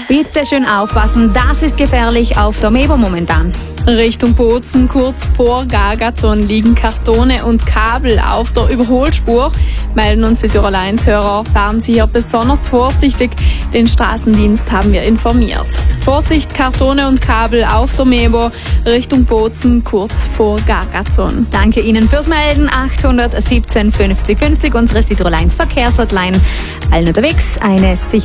Bitte schön aufpassen, das ist gefährlich auf der Mebo momentan. Richtung Bozen, kurz vor Gargazon, liegen Kartone und Kabel auf der Überholspur. Melden uns Südtirol 1-Hörer, fahren Sie hier besonders vorsichtig. Den Straßendienst haben wir informiert. Vorsicht, Kartone und Kabel auf der Mebo, Richtung Bozen, kurz vor Gargazon. Danke Ihnen fürs Melden. 817 50 50, unsere Südtirol 1 Verkehrshotline. Allen unterwegs eine sichere